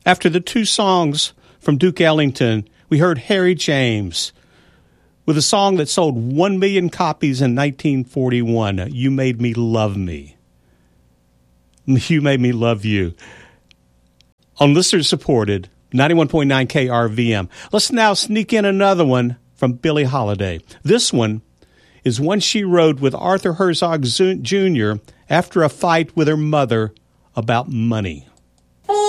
After the two songs from Duke Ellington, we heard Harry James with a song that sold 1 million copies in 1941, You Made Me Love Me. You Made Me Love You. On listener-supported 91.9 KRVM. Let's now sneak in another one from Billie Holiday. This one is one she wrote with Arthur Herzog Jr. after a fight with her mother about money.